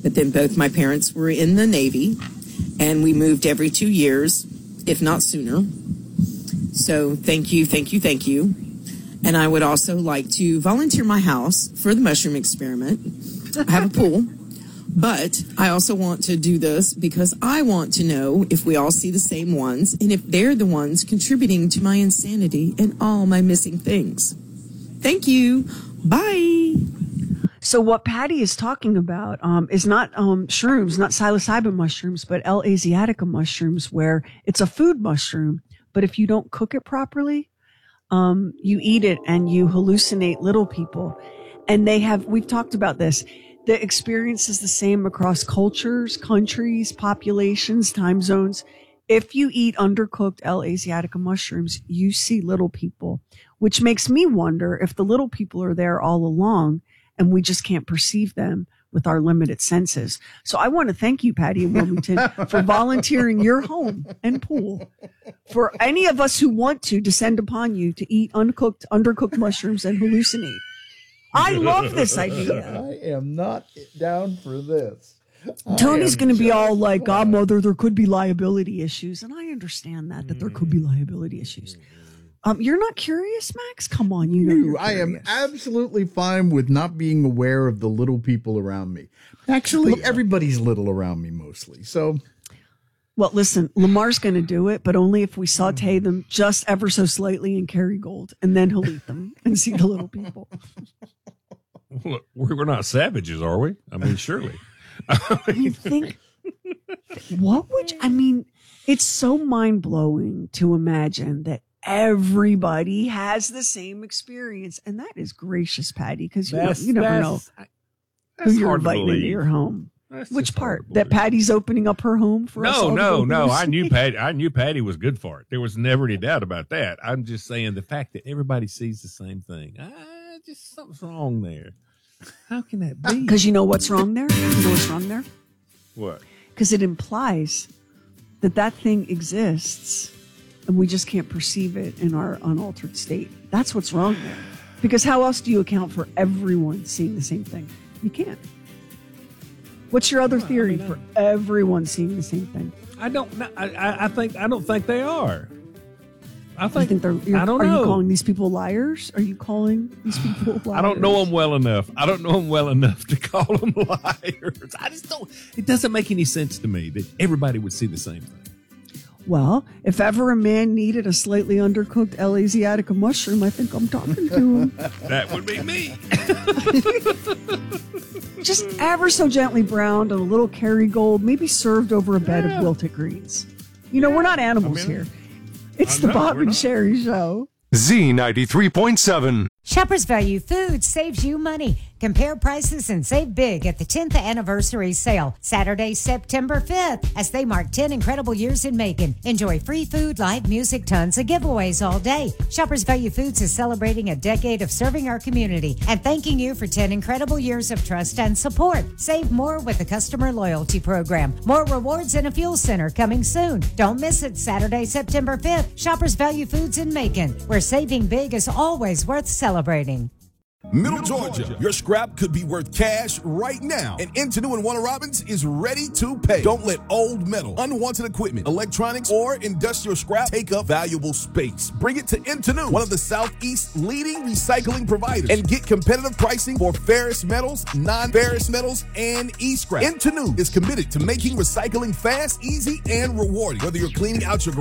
But then both my parents were in the Navy, and we moved every 2 years, if not sooner. So thank you, thank you, thank you. And I would also like to volunteer my house for the mushroom experiment. I have a pool, but I also want to do this because I want to know if we all see the same ones and if they're the ones contributing to my insanity and all my missing things. Thank you. Bye. So what Patty is talking about is not shrooms, not psilocybin mushrooms, but L. asiatica mushrooms, where it's a food mushroom. But if you don't cook it properly, you eat it and you hallucinate little people. And we've talked about this. The experience is the same across cultures, countries, populations, time zones. If you eat undercooked L. asiatica mushrooms, you see little people, which makes me wonder if the little people are there all along and we just can't perceive them with our limited senses. So I want to thank you, Patty in Wilmington, for volunteering your home and pool for any of us who want to descend upon you to eat undercooked mushrooms and hallucinate. I love this idea. I am not down for this. Tony's going to be all like, Godmother, there could be liability issues. And I understand that there could be liability issues. You're not curious, Max? Come on, you know you're I am curious. absolutely fine with not being aware of the little people around me. Actually, everybody's little around me mostly. So, well, listen, Lamar's going to do it, but only if we saute them just ever so slightly in Kerrygold, and then he'll eat them and see the little people. Look, we're not savages, are we? I mean, surely. You think? It's so mind-blowing to imagine that everybody has the same experience. And that is gracious, Patty, because you never know who you're inviting into your home. Which part? That Patty's opening up her home for us? No. I knew Patty was good for it. There was never any doubt about that. I'm just saying the fact that everybody sees the same thing. Just something's wrong there. How can that be? Because you know what's wrong there? You know what's wrong there? What? Because it implies that thing exists and we just can't perceive it in our unaltered state. That's what's wrong there. Because how else do you account for everyone seeing the same thing? You can't. What's your other theory for everyone seeing the same thing? I don't think they are. I don't Are know. you calling these people liars? Are you calling these people liars? I don't know them well enough. I don't know them well enough to call them liars. I just don't. It doesn't make any sense to me that everybody would see the same thing. Well, if ever a man needed a slightly undercooked L. asiatica mushroom, I think I'm talking to him. That would be me. Just ever so gently browned on a little Kerrygold, maybe served over a bed of wilted greens. You know, we're not animals here. It's the Bob and Sherry Show. Z93.7. Shoppers Value Foods saves you money. Compare prices and save big at the 10th anniversary sale, Saturday, September 5th, as they mark 10 incredible years in Macon. Enjoy free food, live music, tons of giveaways all day. Shoppers Value Foods is celebrating a decade of serving our community and thanking you for 10 incredible years of trust and support. Save more with the customer loyalty program. More rewards and a fuel center coming soon. Don't miss it, Saturday, September 5th. Shoppers Value Foods in Macon, where saving big is always worth celebrating. Middle Georgia, your scrap could be worth cash right now. And Intenu and Warner Robins is ready to pay. Don't let old metal, unwanted equipment, electronics, or industrial scrap take up valuable space. Bring it to Intenu, one of the Southeast's leading recycling providers, and get competitive pricing for ferrous metals, non-ferrous metals, and e-scrap. Intenu is committed to making recycling fast, easy, and rewarding. Whether you're cleaning out your